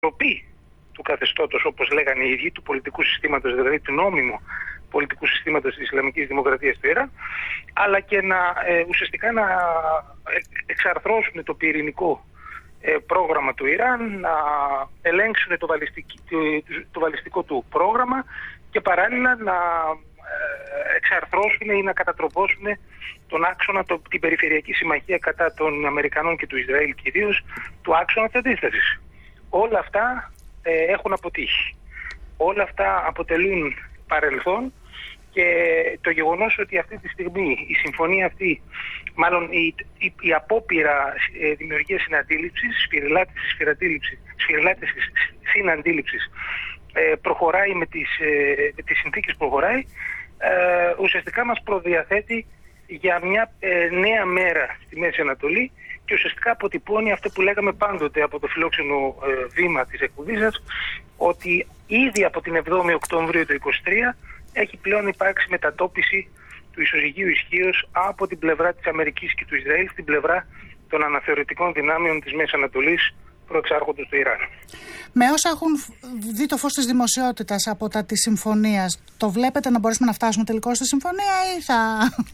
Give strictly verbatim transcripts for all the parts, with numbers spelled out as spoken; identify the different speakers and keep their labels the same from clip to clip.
Speaker 1: ανατροπή του καθεστώτος, όπως λέγανε οι ίδιοι, του πολιτικού συστήματος, δηλαδή του νόμιμου πολιτικού συστήματος της Ισλαμικής Δημοκρατίας του Ιράν, αλλά και να ε, ουσιαστικά να εξαρθρώσουν το πυρηνικό ε, πρόγραμμα του Ιράν, να ελέγξουν το, το, το βαλιστικό του πρόγραμμα και παράλληλα να ε, εξαρθρώσουν ή να κατατροπώσουν τον άξονα, το, την περιφερειακή συμμαχία κατά των Αμερικανών και του Ισραήλ και ιδίως του άξονα της αντίστασης. Όλα αυτά ε, έχουν αποτύχει. Όλα αυτά αποτελούν παρελθόν και το γεγονός ότι αυτή τη στιγμή η συμφωνία αυτή, μάλλον η, η, η απόπειρα ε, δημιουργίας συναντήληψης, σφυριλάτησης, σφυριλάτησης συναντήληψης ε, προχωράει με τις, ε, με τις συνθήκες προχωράει, ε, ουσιαστικά μας προδιαθέτει για μια ε, νέα μέρα στη Μέση Ανατολή και ουσιαστικά αποτυπώνει αυτό που λέγαμε πάντοτε από το φιλόξενο ε, βήμα της εκπομπής σας, ότι ήδη από την εβδόμη Οκτωβρίου του είκοσι τρία έχει πλέον υπάρξει μετατόπιση του ισοζυγίου ισχύως από την πλευρά της Αμερικής και του Ισραήλ στην πλευρά των αναθεωρητικών δυνάμεων της Μέσης Ανατολής προεξάρχοντος του Ιράν.
Speaker 2: Με όσα έχουν δει το φως της δημοσιότητας από τα της συμφωνίας, το βλέπετε να μπορέσουμε να φτάσουμε τελικώς στη συμφωνία ή θα...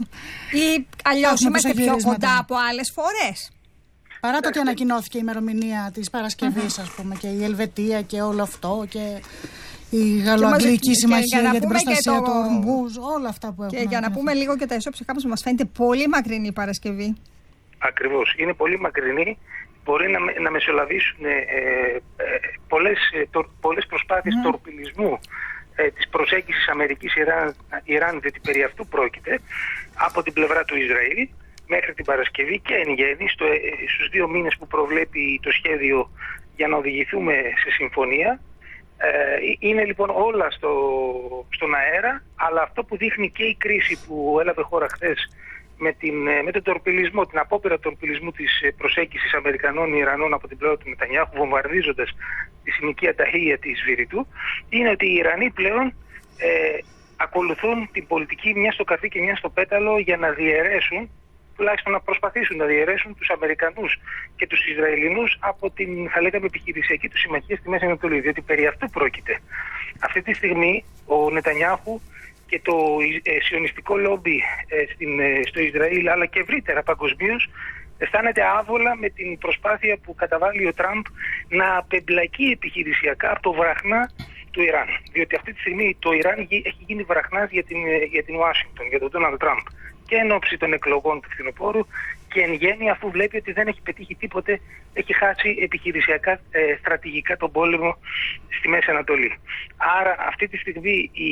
Speaker 3: ή αλλιώς είμαστε πιο κοντά από άλλες φορές?
Speaker 2: Παρά το ότι ανακοινώθηκε η ημερομηνία της Παρασκευής, uh-huh. ας πούμε, και η Ελβετία και όλο αυτό και η Γαλλοαγγλική Συμμαχία για, για την προστασία το... του Ορμούζ, όλα αυτά που έχουμε.
Speaker 3: Και για να πούμε λίγο και τα ισόψυχα μας, μας φαίνεται πολύ μακρινή η Παρασκευή.
Speaker 1: Ακριβώς, είναι πολύ μακρινή. Μπορεί να, να μεσολαβήσουν ε, ε, πολλές, το, πολλές προσπάθειες mm. τορπιλισμού ε, της προσέγγισης Αμερικής-Ιράν, Ιράν, διότι περί αυτού πρόκειται, από την πλευρά του Ισραήλ μέχρι την Παρασκευή και εν γέννη στο, ε, στους δύο μήνες που προβλέπει το σχέδιο για να οδηγηθούμε σε συμφωνία. Ε, είναι λοιπόν όλα στο, στον αέρα, αλλά αυτό που δείχνει και η κρίση που έλαβε χώρα χθες με, την, με τον τορπιλισμό, την απόπειρα τορπιλισμού της προσέγγισης Αμερικανών ή Ιρανών από την πλευρά του Νετανιάχου, βομβαρδίζοντας τη συνοικία Ταχία της Βηρητού, είναι ότι οι Ιρανοί πλέον ε, ακολουθούν την πολιτική μια στο καρφί και μια στο πέταλο για να διαιρέσουν, τουλάχιστον να προσπαθήσουν να διαιρέσουν τους Αμερικανούς και τους Ισραηλινούς από την, θα λέγαμε, επιχειρησιακή του συμμαχία στη Μέση Ανατολή. Διότι περί αυτού πρόκειται. Αυτή τη στιγμή ο Νετανιάχου και το ε, σιωνιστικό λόμπι ε, στην, ε, στο Ισραήλ, αλλά και ευρύτερα παγκοσμίως, αισθάνεται άβολα με την προσπάθεια που καταβάλει ο Τραμπ να απεμπλακεί επιχειρησιακά από το βραχνά του Ιράν. Διότι αυτή τη στιγμή το Ιράν έχει γίνει βραχνάς για την, για την Ουάσιγκτον, για τον Ντόναλντ Τραμπ, και εν ώψη των εκλογών του φθινοπόρου και εν γέννη αφού βλέπει ότι δεν έχει πετύχει τίποτε, έχει χάσει επιχειρησιακά, ε, στρατηγικά τον πόλεμο στη Μέση Ανατολή. Άρα αυτή τη στιγμή η,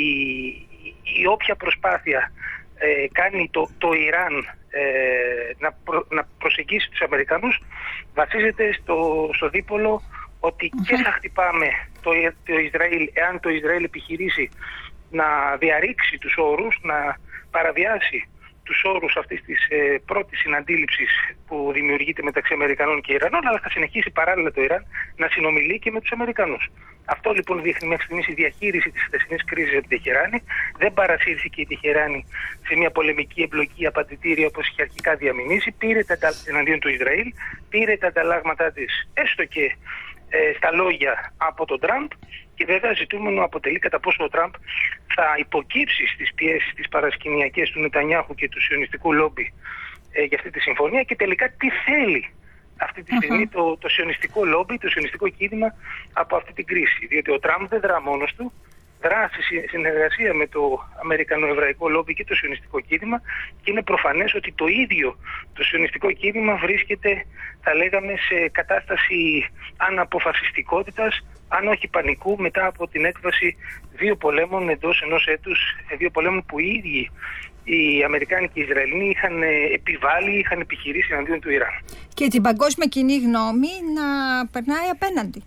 Speaker 1: η όποια προσπάθεια ε, κάνει το, το Ιράν ε, να, προ, να προσεγγίσει τους Αμερικανούς βασίζεται στο, στο δίπολο ότι και θα χτυπάμε το, το Ισραήλ εάν το Ισραήλ επιχειρήσει να διαρρήξει τους όρους, να παραβιάσει τους όρους αυτής της ε, πρώτης συναντήληψης που δημιουργείται μεταξύ Αμερικανών και Ιρανών, αλλά θα συνεχίσει παράλληλα το Ιράν να συνομιλεί και με τους Αμερικανούς. Αυτό λοιπόν δείχνει μέχρι στιγμής η διαχείριση της χθεσινής κρίσης από την Τεχεράνη. Δεν παρασύρθηκε η Τεχεράνη σε μια πολεμική εμπλοκή απαντητήρια όπως είχε αρχικά διαμηνήσει. Πήρε τα εναντίον του Ισραήλ, πήρε τα ανταλλάγματά της έστω και ε, στα λόγια από τον Τραμπ. Και βέβαια ζητούμενο αποτελεί κατά πόσο ο Τραμπ θα υποκύψει στις πιέσεις τις παρασκηνιακές του Νετανιάχου και του σιωνιστικού λόμπι ε, για αυτή τη συμφωνία και τελικά τι θέλει αυτή τη στιγμή uh-huh. το, το σιωνιστικό λόμπι, το σιωνιστικό κίνημα από αυτή την κρίση. Διότι ο Τραμπ δεν δρά μόνος του, δρά σε συνεργασία με το αμερικανοεβραϊκό λόμπι και το σιωνιστικό κίνημα και είναι προφανές ότι το ίδιο το σιωνιστικό κίνημα βρίσκεται, θα λέγαμε, σε κατάσταση αναποφασιστικότητας, αν όχι πανικού, μετά από την έκβαση δύο πολέμων εντός ενός έτους, δύο πολέμων που οι ίδιοι οι Αμερικάνοι και οι Ισραηλοί είχαν επιβάλει, είχαν επιχειρήσει εναντίον του Ιράν. Και
Speaker 3: την παγκόσμια κοινή γνώμη να περνάει απέναντι.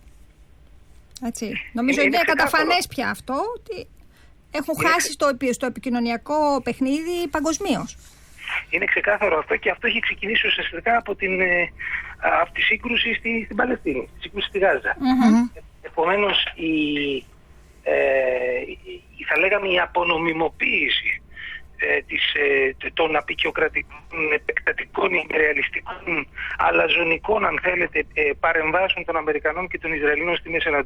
Speaker 3: Έτσι. Νομίζω είναι, είναι καταφανές πια αυτό, ότι έχουν είναι χάσει στο, στο επικοινωνιακό παιχνίδι παγκοσμίως.
Speaker 1: Είναι ξεκάθαρο αυτό και αυτό έχει ξεκινήσει ουσιαστικά από την, από τη σύγκρουση στη, στην Παλαιστίνη, τη σύγκρουση στη Γάζα. Mm-hmm. Επομένως, η, ε, η, θα λέγαμε η απονομιμοποίηση ε, της, ε, των απεικιοκρατικών, επεκτατικών, υπερρεαλιστικών, αλαζονικών, αν θέλετε, ε, παρεμβάσεων των Αμερικανών και των Ισραηλινών στη Μέση Ανατολή